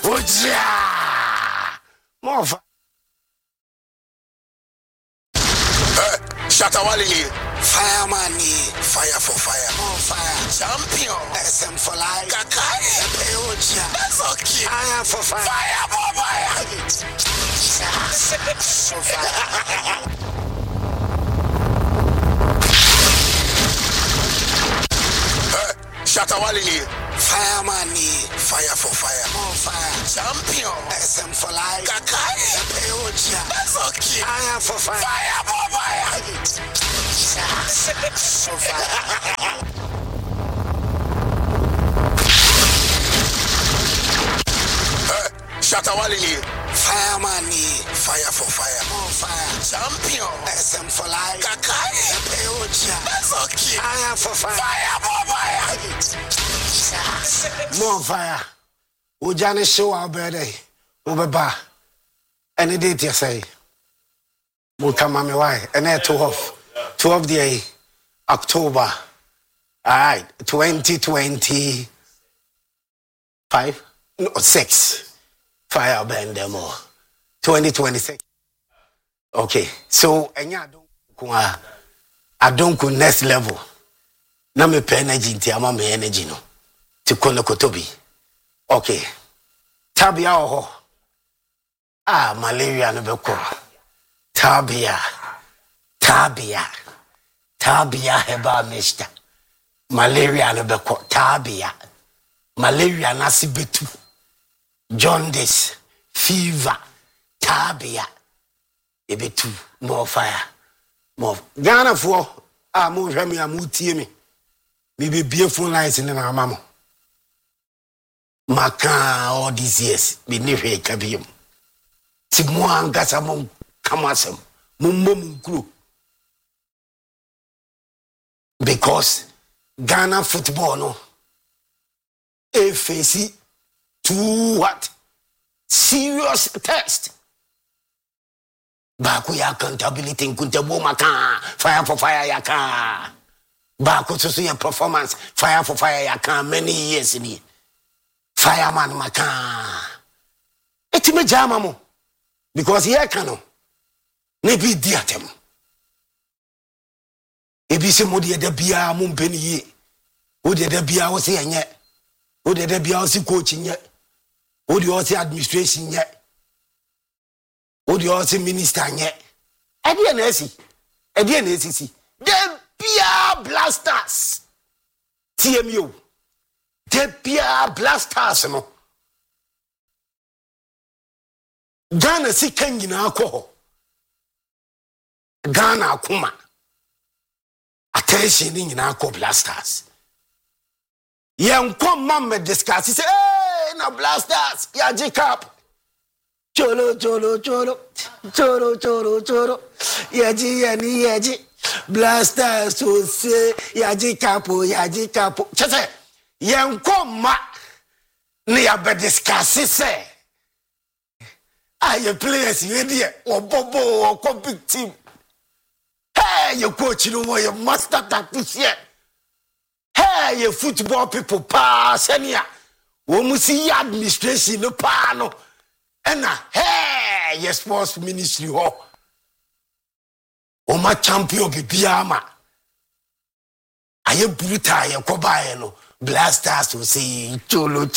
Oja! More fire. Shatawali. Fireman, fire for fire, more fire. Champion. SM for life. Kakai. Oja. That's okay. Fire for fire. Fire for fire. So fire. Shatawali. Fireman, fire for fire, more fire. Champion. SM for life. Kakai. Oja. That's okay. Fire for fire. Fire for fire. So fire. Shatawali. Fireman, fire for fire, more fire. Champion. SM for life. Kakai. Oja. That's okay. Fire for fire. Fire for fire. More fire. Ojane show our birthday. Ubeba. Any date you say. We'll come on me why. And then 12 day October. Alright. 2025. No, 6. Fire band demo. 2026. Okay. So I don't go next level. Na me pay energy nti ama me energy no. Ti kono kotobi. Okay. Tabia oho. Malaria no beko. Tabia heba mista. Malaria no beko. Tabia. Malaria nasi betu. Jaundice, fever, tabia. Ebetu. More fire. More. Ghana for mo hwe me amutie me. Me be beautiful lines in our mama. Maka all these years, be never kabium. Timuan gasamon kamasem, mumum crew. Because Ghana football no face to what? Serious test. Baku ya accountability nkuntebo maka fire for fire yaka. Baku to see your performance fire for fire yaka many years in fireman maka. Etime jama mo because here kano nebi diatem. Ebi se mo de bia mo mpeni yi. O de bia wo se enye. O de bia wo se coach nye. O de wo se administration nye. O de wo se minister nye. Edi na esi si. De bia blasters. TMU. De bia blasters no. Ghana si kanyina akọ. Ghana akuma. Attention in akọ blasters. Yanko mama discuss. He say, hey, na blasters. Yaji cap. Cholo. Yaji. Blasters to say, yaji capo. Chese, yanko ma. Ni abe discuss. Say, you players, you idiot. Or bobo, or big team. Hey, your coach, you know, your master tactician. Hey, your football people, senior. We see administration, no pano. And hey, your sports ministry, my champion, Biama. I brutal, your cobaino. Blasters to say, cholo.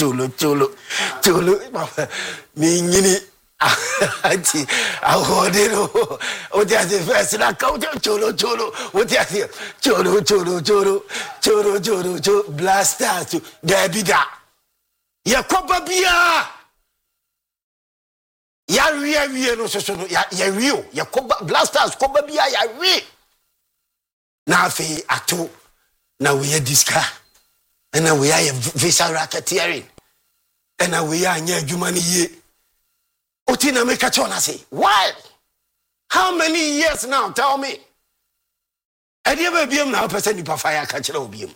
Mini. I hold it. Oh, there's the first and I count cholo. What is cholo. Blasters to Debida. Yakoba Bia. Yaria no so ya Rio. Yakoba Blasters Koba Bia Yari. Now fe ato. Now we are this car. And now we are visa racketeering. And now we are near Jumani ye. Otina make a chona say, why? How many years now? Tell me. I never be now person you fire catch obium.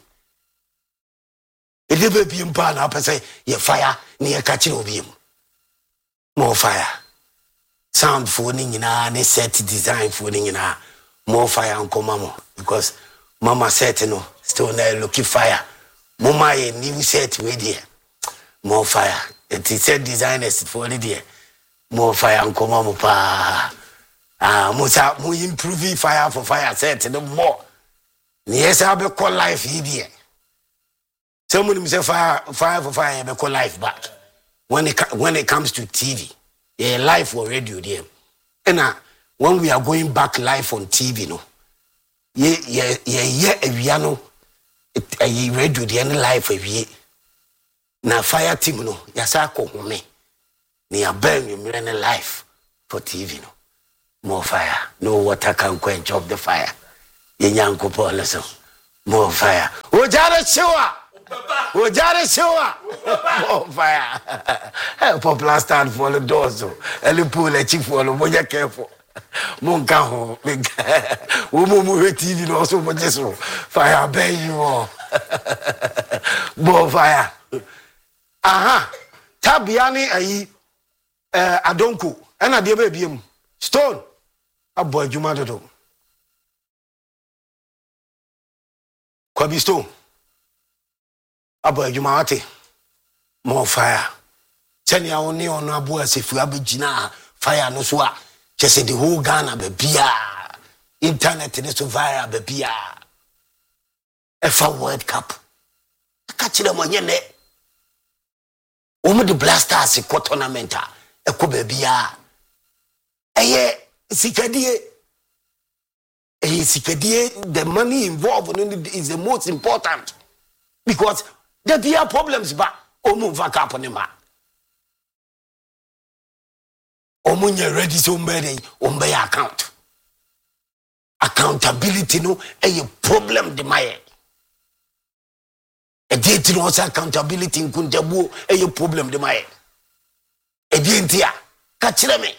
It never be now person you fire near catch obium. More fire. Sound phoning in a set design phoning in a more fire and mama because mama said no still there looking fire. Mama a new set with here. More fire. It is said designers for the day. More fire and come on, pa. Musa, mu improve fire for fire set no more. Yes, I be call life here. Someone say fire for fire, be call life back. When it comes to TV, yeah, life or radio there. And when we are going back live on TV, no, yeah, we are no, radio the end life we. Na fire team no, yasa ko home. Ni abel you run life for TV no. More fire, no water can quench up the fire. Yenyanko poliso, more fire. Ojare showa. More fire. Help blast stand for the doors. Eli pull a chief for the moja careful. Monka ho. Umu TV no so much so. Fire bay you all. More fire. Aha. Tabiani ayi adonku. Ena de baby Stone. Aboy juma dodo. Kwabi Stone. Aboy juma ate. More fire. Tell ya oni ono abo asifu abigina fire no so a chese the whole Ghana be bia internet ne so fire be bia efa World Cup aka kire mo nye ne the Blasters ko tournament a eko be bia eye sikadie the money involved is the most important because there are problems ba World Cup ne ma omunye ready so mbere account accountability no a problem de maye e date no accountability nkuntabu a problem de maye e di ntia ka kire me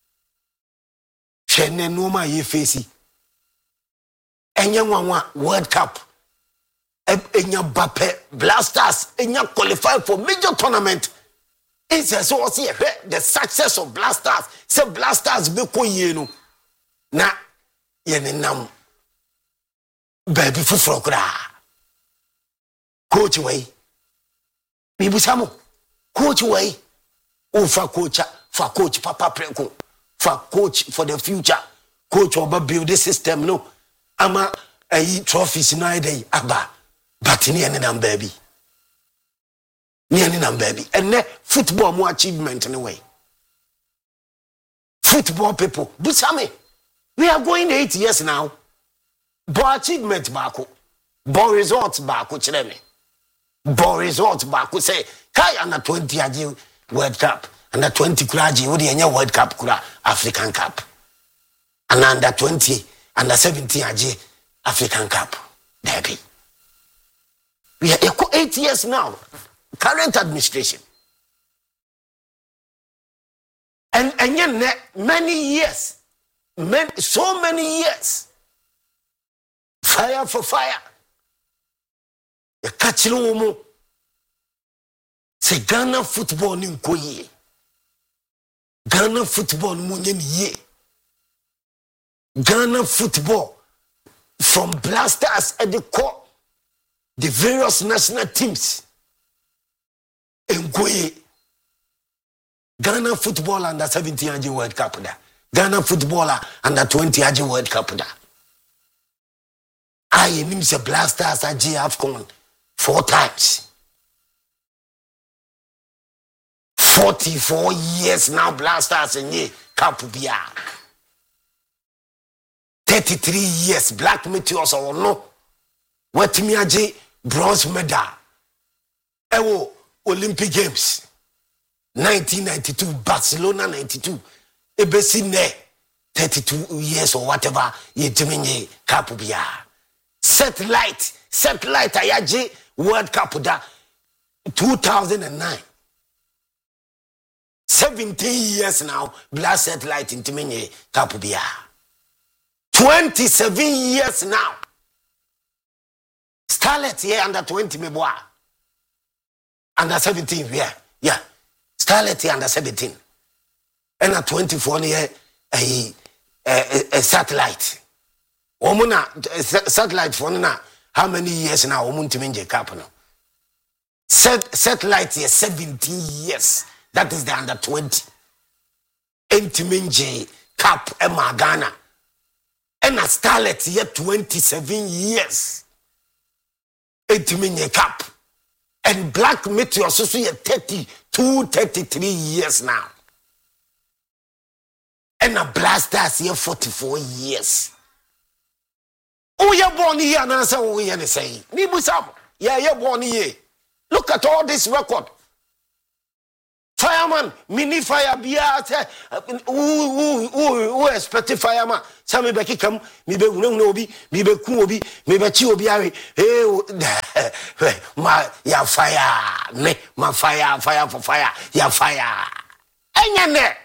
hwene no ma ye face enya nwanwa World Cup enya Bape Blasters enya qualify for major tournament. It's so see the success of Blasters. Say Blasters be ko yenu. Na yene nam baby fufuro kra. Coach way. Bibu samu. Coach way. O fa coach Papa Preko. For coach for the future. Coach oba build the system no. Ama trophies no day aba. But ni yene nam baby. Baby. And football more achievement anyway. Football people, Busame, we are going 8 years now. But achievement bako, but results bako chileme. But results bako say, Kai under 20 aji World Cup, under 20 kuraji odi enya World Cup kura African Cup, and under 20, under 17 aji African Cup. Derby. We are 8 years now. Current administration. And yet many years, so many years. Fire for fire. You catch no say Ghana football ni nkoye. Ghana football munye ye. Ghana football from Blasters at the core, the various national teams. Nkoye Ghana football under 17 AG World Cup da. Ghana footballer under 20 AG World Cup da. I am say Blasters AG AFCON 4 times. 44 years now Blasters in ye Cup bia. 33 years Black Meteors or no. What me AG bronze medal. Ewo Olympic Games 1992 Barcelona 92 ebesi ne 32 years or whatever yetimenye Cup bia satellite ayaje World Cup da 2009 17 years now Black satellite intimenye Cup bia 27 years now Starlet here under 20 meboa under 17, yeah. Starlet under 17. And at 24 year a satellite. Omuna satellite for na how many years now Omuntiminje Cup no? Satellite here 17 years. That is the under 20. Entiminje Cup Emma Ghana. And a Starlet here 27 years. Entiminje Cup. And Black Meteor so here 32, 33 years now. And a Blasters here 44 years. Oh, you're born here and answer what you're saying. Nibusam. Yeah, you're born here. Look at all this record. Fireman, mini fire biate. Who expected fireman? Some be come, me be unobi, me be kuobi, me be chiobiari. Hey, my ya fire, me, my fire for fire, ya fire. Enyane.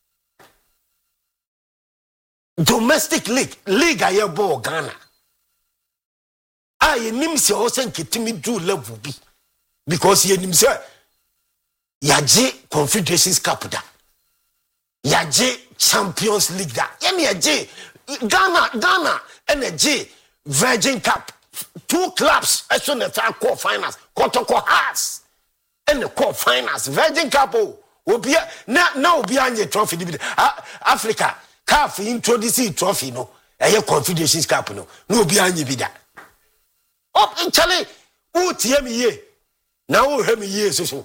Domestic league aye ball Ghana. Aye nimse osen kitimi do level bi. Because ye nimse yaje Confederations Cup da. Yaje Champions League da. Yemi yaje Ghana and yaje Virgin Cup. 2 clubs as soon as I call finals. Kotoko Hearts and the call finals. Virgin Cup obi na obi anye trophy Africa CAF introduce trophy no. Eye Confederations Cup no. No obi anye bi da. Oh, Charlie, who tie me ye? Now who hear me ye so.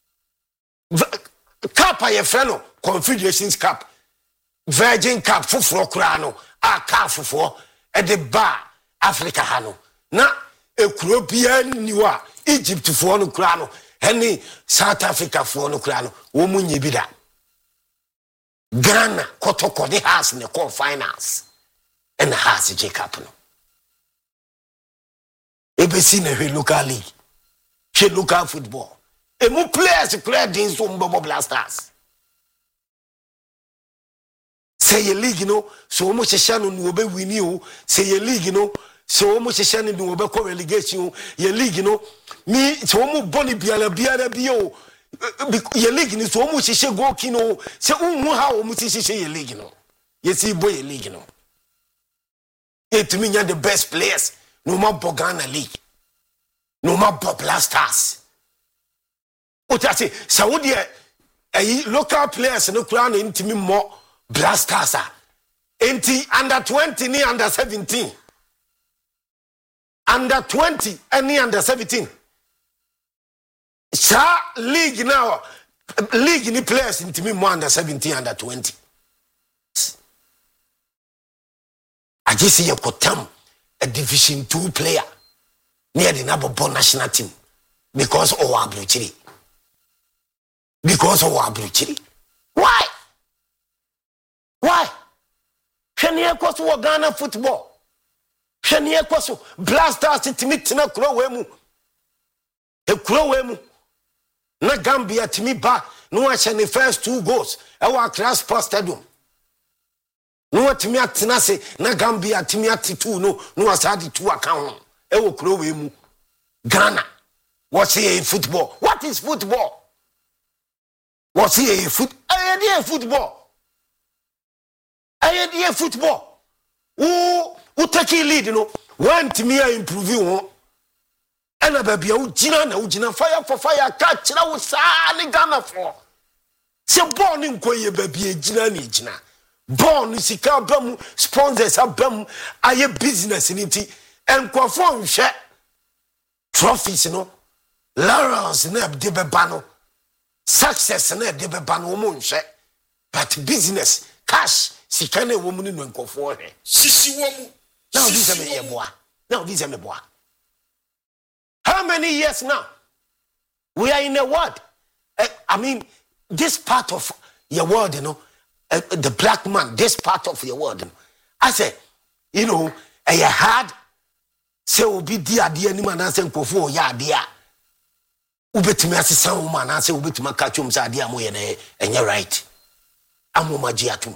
Cup aye friend Confederations Cup. Virgin Cup fufuro kura no. A CAF fufuro e de ba Africa hano. Na ekuro bia niwa Egypt fufuro no kura no. Any South Africa fufuro no kura no. Wo munye bi da. Ghana kotoko de has ne call finals. And has J Cup no. Ebesi na local league. She local football. Emu players play things so Mbobo Blasters. Say a league no, so much shano no be win you. Say a league no, so much shano no be call relegation. Ye league no, me so mu boni biara bio. Ye league no so much she go kino. Say how mu she ye league no. Ye see boy ye league no. It mean you're the best players. No more Ghana League. No more Blasters. What I say, Saudi local players no crown into me more Blasters. Enti under 20 ni under 17. Under 20 and under 17. Sa league now. League ni players into me more under 17 under 20. I just see a kotam. A Division 2 player near the Nababo national team because of Abruchiri. Because of Abruchiri. Why? Why? Shania Kosu Ghana football. Shania Kosu Blasters Timitina Krowemu. A Krowemu. Na Gambia Timiba. No, I shall the first 2 goals. Our class per stadium. No timia tinase na Gambia timia titu no asadi 2 account e wo kuro we mu Ghana what's here football. What is football? What's here football? Aye football who take lead one timia improve you and baby ujina fire for fire catch na wo sa ni Ghana for se ball ni nkoye baby ejina born sika bam sponsors abam aye business niti enkwafo nhwe trophies no laurels na de beba no success na de beba no mo nhwe but business cash sika na wo mu no enkwafo hwe Sisi womu. now this is me boa now this is me boa. How many years now we are in a world I mean this part of your world the black man, this part of your world. I say, I had say obi dia ni man say nkofo ya dia. Ubetimi asesa woman na say ubetimi ka chom say dia mo ye na enye right. Amoma gi atum.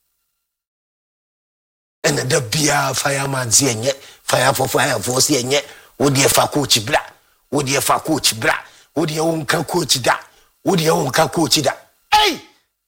And the bia fireman say enye fire for say enye wo de fa coach bra. Wo de fa coach bra. Wo de wonka coach da. Wo de wonka coach da. Hey!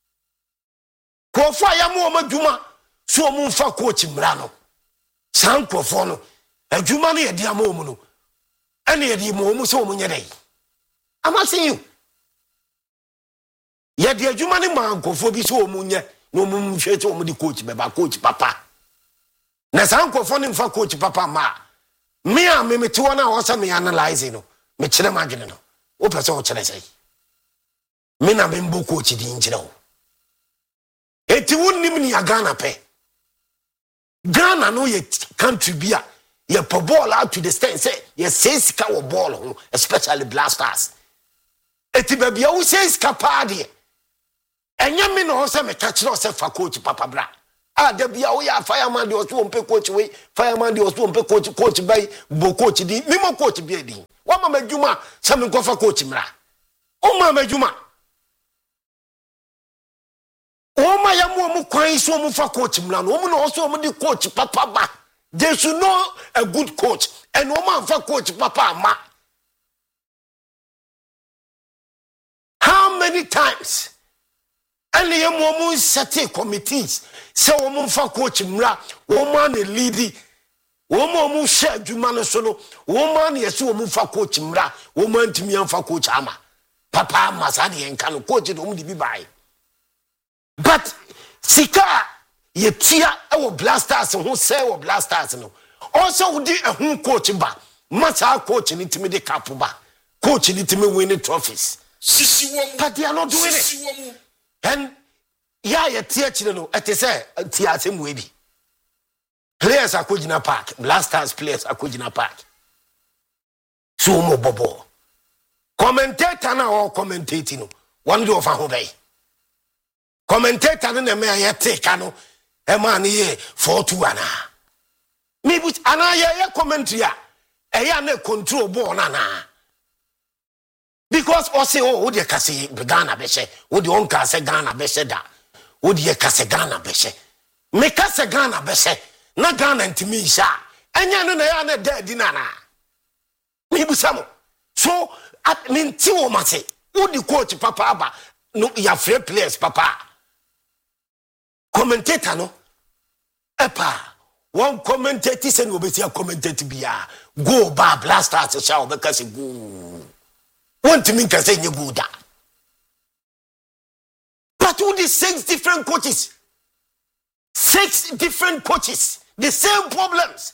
Kofa ya mo madwuma so mo mfa coach mra no san kofo no adwuma no ye dia mo mu no ene ye di mo mu so mo nye dai I'm asking you. Yet the Jumani man go for this woman, no moon shades on the coach, by coach papa. Nasanko phone for coach papa ma. Me and me 2 hours me analyzing. Me chile imagine. Open so what I say. Me na membo coach di injiro. Eti wonni me ya Ghana pe. Ghana no ye country bia. Ye po ball out to the stand say ye say sika wo ball especially Blasters. Eti baby ya wo say sika pa de. Enya me no say me catch no say fa coach papa bra. Ah de bia wo ya fireman de oso mpe coach we fireman de oso mpe coach by bo coach di me mo coach bia di. Wa ma madwuma say me go fa coach mra. O ma madwuma. O ma ya mo kwan so mo fa coach mra no mo no oso mo di coach papa ba. They should know a good coach and no man for coach papa ma. How many times and the woman set committees say woman for coach mra woman leady woman share jumano solo woman yes woman for coach mra woman to me for coach ama papa masadi and can coach it only be by but sika ye tia e Blasters who say wo Blasters no also wo di ehun coach ba masa coach ni timi de cap ba coach ni timi win trophies sisi wo mu but they are not doing it and ye tia chile no ete say tia asem we bi players akogina park Blasters players akogina park so mo bobo commentator na or commentating no one do of ho bay commentator na me ayete ka no e man ye 4-2 ana me but ana ye commentary e ya na control ball na because o say o de kase Ghana be she o de on kase Ghana be she da o de kase Ghana be she me kase Ghana be she na Ghana ntimi sha enya no na ya na dead na me busamo so at minti o mase o de coach papa aba no ya free players papa commentator no epa one commentator say no be say commentator bia go ba Blasters sha obeka say go want me can say you go da but all the 6 different coaches 6 different coaches the same problems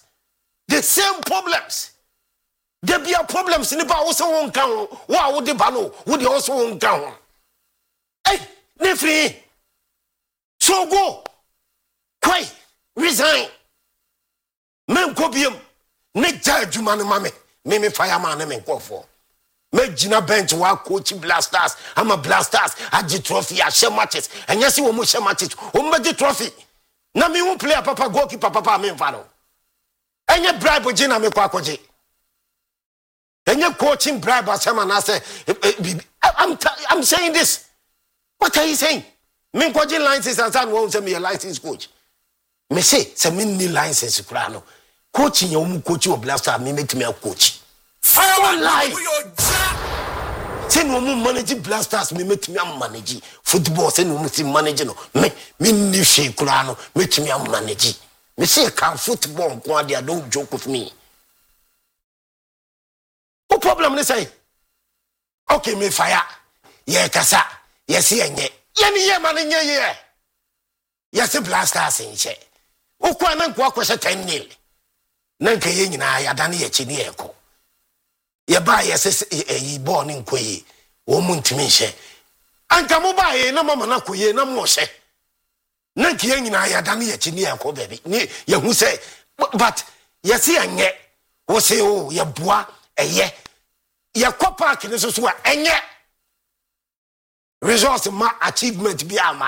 there be a problems in the ba also won kan wa wo de ba no wo de also won kan hey ne free so go quay resign men ko biem ne jadjuma no mame me fireman na men ko for me gina bench wa coach Blasters I'm a Blasters agi trophy a share matches and yes wo mo share matches wo me di trophy na me won player papa goalkeeper papa me mfa no enye bribe gina me kwa kwaje enye coaching bribe asema na say I'm saying this what are you saying me kwaje license and say won say me a license coach me say me need license kura no coaching you mu coach of Blasters me make me a coach fire life say no mu manage Blasters me make me manage football say no mu si manage no me ni she kura no make me manage me say can football go there don't joke with me no problem they say okay me fire ye kasa yes yenye ye ni ye man nye ye yes Blasters nche okwa na nkwa kwese 10 nil na nke ye nyina ya dane ye chi ni eko ye ba yes yi ball ni nkoyi wo mu ntimi hye anka mo ba ye na mama na koye na mo hye na nke ye nyina ya dane ye chi ni eko baby ni ye hu say but yes yenye wo say o ye boa eye ye ko park ni so so enye results ma achievement bi ama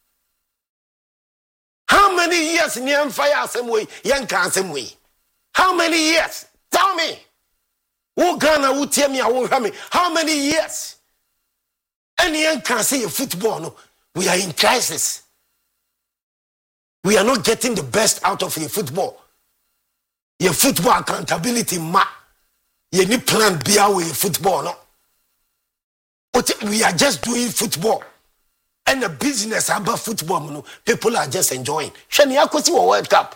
how many years in the fire assembly young assembly how many years tell me who Ghana who tell me how many years any young can say football no we are in crisis we are not getting the best out of your football accountability ma you need plan be our football no we are just doing football and the business about football no people are just enjoying shani akosi World Cup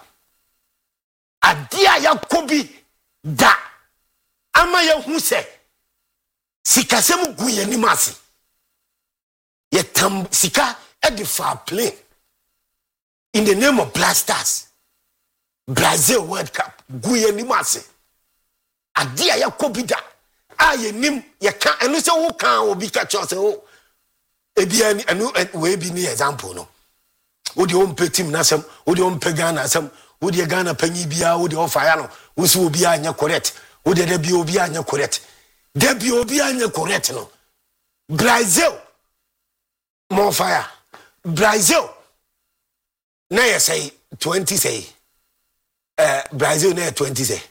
adia ya kobi da ama ya hu se sikasem gu ye nimase ye tam sika edifa play in the name of Black Stars Brazil World Cup gu ye nimase ade a yakobida a ye nim ye kan eno se wo kan obi ka cho se wo ebia ni eno we bi ni example no wo de on team nasem wo de on Ghana asem wo de Ghana panyi bia wo de ofaya no wo se obi anya correct wo de bi obi anya correct de bi obi anya correct no Brazil more fire Brazil na ye say 20 say Brazil na 20 say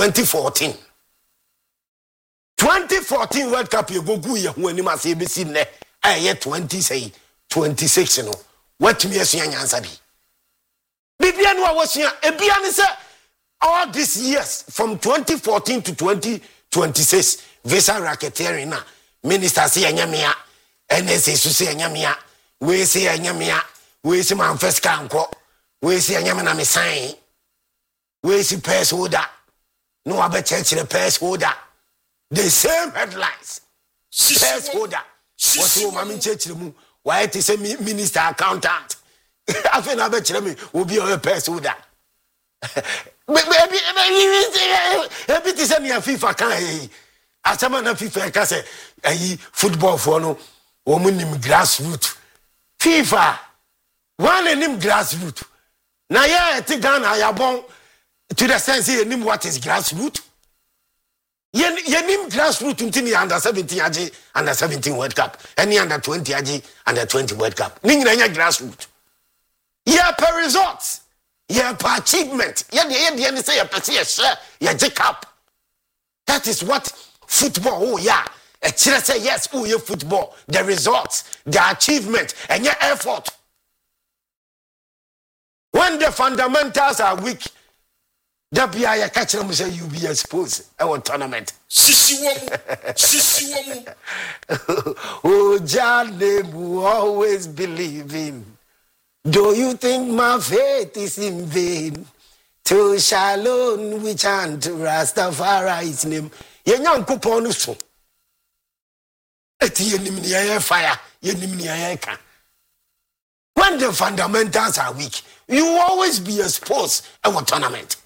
2014 World Cup you go ye ho ani ma say be si ne aye 20 say 26 no what me asua nyansa bi bibia no awosua ebia ne say all these years from 2014 to 2026 visa racketeering na minister say anyamia NSA so say anyamia we say anyamia we say manifest kanko we say anyame na me sign we say pass holder no abe church the pass holder the same headlines pass holder what you mama church mu why it say minister accountant afi na be kire me obi o pass holder baby it is any FIFA kan asama na FIFA ka say football for no womunim grassroots FIFA one nim grassroots na ya ti Ghana ya bon to the sense you nim what is grassroots you nim grassroots until under 17 age under 17 World Cup any under 20 age under 20 World Cup ni nyina nya grassroots yeah per results yeah per achievement yeah the say yeah cup that is what football oh yeah say yes oh yeah football the results the achievement and your effort when the fundamentals are weak that be I catch them say you be exposed our tournament sisi womu oh John will always believe in. Do you think my faith is in vain? To Shalom we chant Rastafari's name. Ye nyankopon no so. Eti yenim ni aye fire, yenim ni aye ka. When the fundamentals are weak, you will always be exposed at a tournament.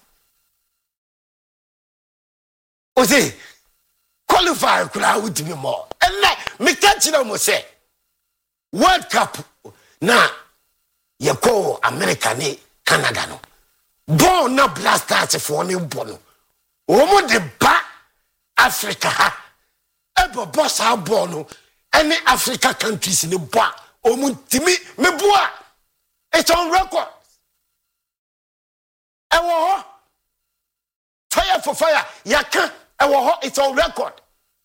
O say qualify kula with me more. And me catch them say World Cup na ye call America ni Canada no. Born na Black Stars for ni bono. Omo de ba Africa ha. Ebo boss ha bono. Any Africa countries ni ba. Omo timi me boa. It's on record. Ewo fire for fire. Yaka ewo it's on record.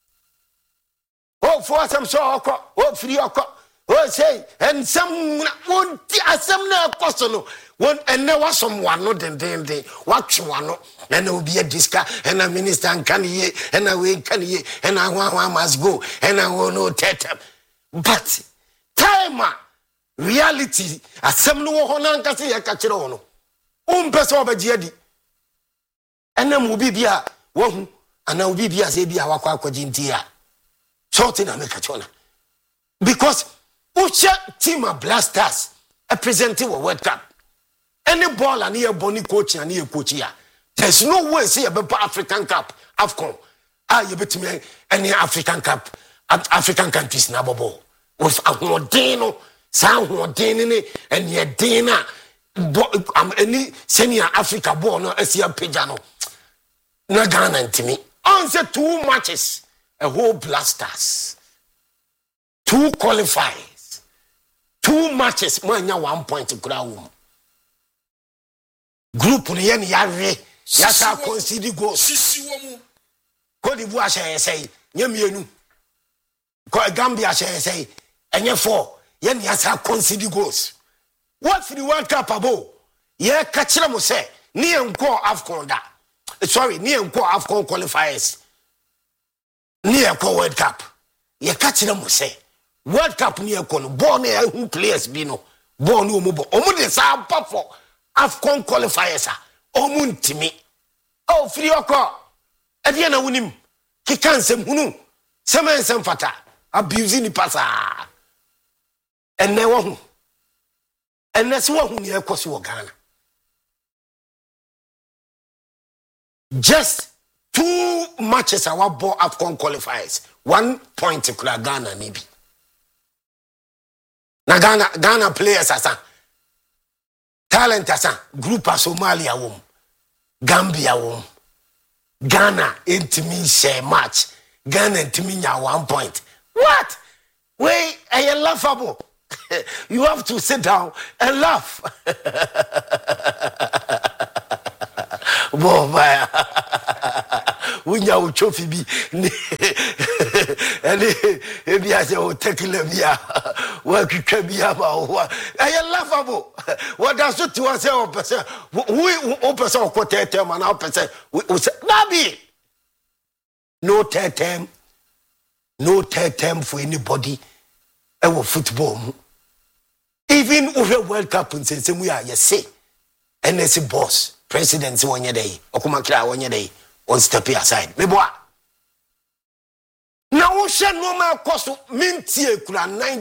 Oh for some so okọ. Oh free okọ. Oh say and some won't asem na koso one and there was someone no den what you want and there will be a disca and a minister and can ye and a way can ye and I want must go and I will no tete but time reality asem no honan ka se ya ka kire ho no person obagiadi and na mu bibia wo hu ana obi bia se bia wakwa akwaji ntia sorting na make chona because Ucha team of Black Stars representing a World Cup. Any ball and here Bonnie coach and here coach here. There's no way see about African Cup, AFCON. You bet me any African Cup, African countries na bobo. With a Hodeno, San Hodeni, and ye Dana, any senior Africa born or Asia Pijano. Na Ghana and Timmy. Answer 2 matches, a whole Black Stars. 2 qualifiers. 2 matches, manya 1 point to ground. Group ni yen yare, yasa concede goals. sisi womu Cote d'Ivoire say, nyemienu. Gambia say, enye 4, yen yasa concede goals. What for the World Cup abo? Ye kachira mo say, ni enko AFCON da. Sorry, ni enko AFCON qualifiers. Ni enko World Cup. Ye kachira mo say. World Cup ni ekono born who players bi no born no mo de sa pa for AFCON qualifiers omu ntimi o free okọ e de na wonim kika nsem hunu Semen sem fata abusing ni pasa. Enne wo hu. Enne se wo hu ne ekoso wo Ghana. Just 2 matches our ball AFCON qualifiers. 1 point kula Ghana nibi. Na Ghana players asa. Talent asa. Group of Somalia wom. Gambia wom. Ghana intimi share match. Ghana intimi nya 1 point. What? Wait, are you laughable? You have to sit down and laugh. Boy, Winya uchofi bi ele ebi ase o tekile bia wa kwitwa bia ma ho e laughable what does it to say o person we o person o kwotete ma na o person nabi no third term for anybody e wo football even over World Cup in sensemu ya say NSC boss president wonye dey okumakira wonye dey on step aside meboa na wo hwe no ma koso mintie kura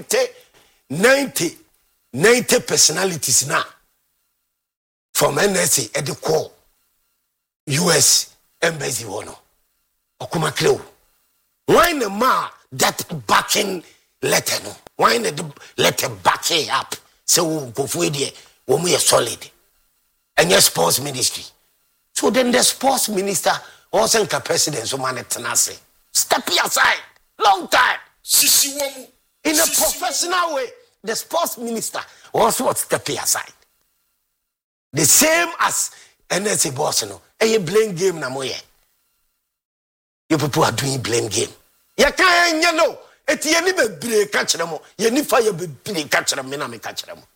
90 personalities na from NSC at the core US embassy wono okumakira why the ma that backing letter no why the letter back up so go for there wo mu solid and your sports ministry. So then the sports minister also the president so man tenase. Step aside. Long time. In a professional way, the sports minister also step aside. The same as NSC boss no. You blame game na moye. You people are doing blame game. You can't you know. Eti ye ni bebre ka kire mo. Ye ni fa ye bebre ka kire me na me ka kire mo.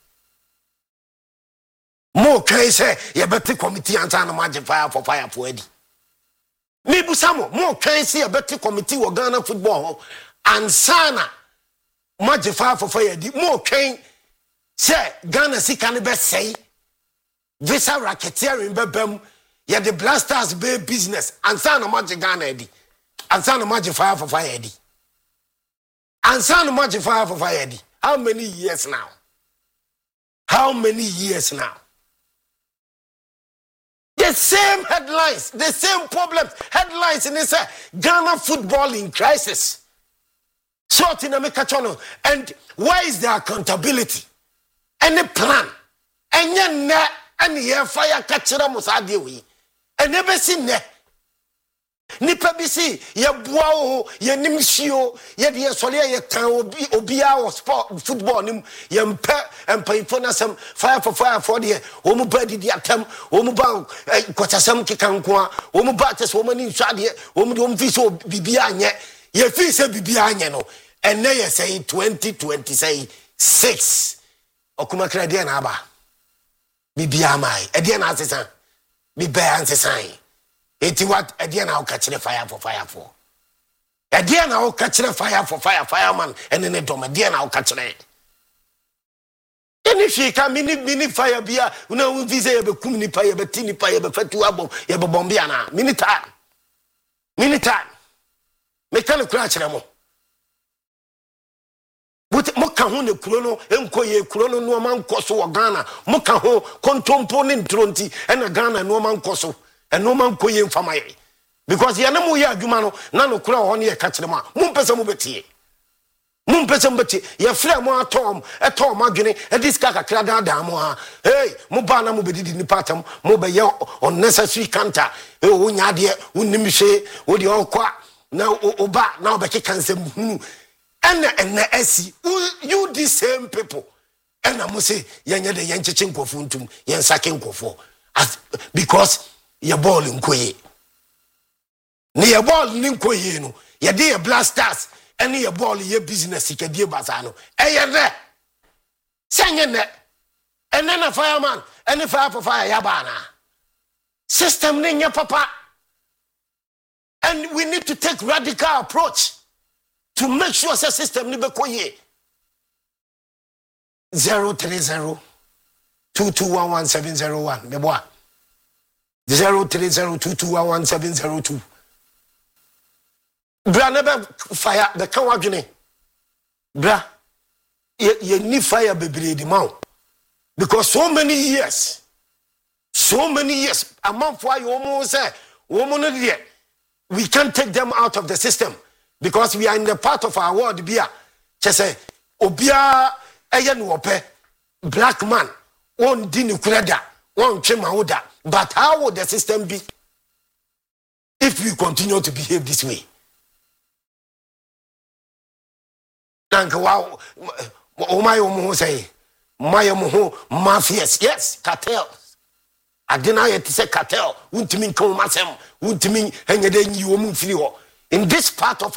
Mo kai say ye better committee ansa na magic fire for Eddie. Me busamo mo kai say ye better committee wo Ghana football ansa na magic fire for Eddie. Mo kai say Ghana sika ne be say visa racketeering be bem ye the blasters be business ansa na magic Ghana Eddie. Ansa na magic fire for Eddie. Ansa na magic fire for Eddie. How many years now? How many years now? The same headlines, the same problems. Headlines in this Ghana football in crisis. Short in America channel. And where is the accountability? Any plan? And ye fire catcher musadi and never seen ne. Nipa bisi ye boa ye nimshio ye de solia ye kan obia o sport football nim ye mpa empayfo some fire for the o mu ba didi atam o mu ba kwatasam kekanko a o mu ba tes o mani nsade o mu de o mu fi so bibia anye ye fi se bibia anye no enne ye say 2026 okuma krade na aba bibia mai e de na asesa bibia ansesan. Eti what again I'll catch the fire for. Again I'll catch the fireman and then the dome again I'll catch it. Any she can mini fire beer, no visa be kumini pie, be tini pie, be fetu abo, ye be bombiana, mini time. Mekano crash remo. But moka ho ne kurono enkoye kurono no man koso wa Ghana. Moka ho kontompo ne ntronti na Ghana no man koso. And no man koye mfamaye because ye na mo ye adwuma no na no kura ho ne ye ka kire ma mo mpese mo betie ye frɛ mo atom adwene e diska kakra da mo ha hey mo ba na mo bedidi ni patam mo be ye unnecessary counter e wo nya de unnim hwe wo de okwa na oba na obeke kansem hunu ena asi you the same people ena mo say ye nya de ye ncheche nkofo ntum ye nsake nkofo because ye ball nkoye ne ye ball ni nkoye no ye de ye blasters ene ye ball ye business ikadie basa no eye ne senye ne ene na fireman ene fire for fire ya bana system ne nya papa and we need to take radical approach to make sure the system ni be koye 030 2211 meboa 0302211 702 bra never fire the can wadwene bra ye need fire bebre di ma because so many years among for you almost say woman we can't take them out of the system because we are in the part of our world bia che say obia eye no ope black man won di ni kurada won twe mawoda but how would the system be if we continue to behave this way? Nanka wow my say my mafias, yes, cartels. I deny it to say cartel, wouldn't mean come masem, wouldn't mean hang a day you won't feel in this part of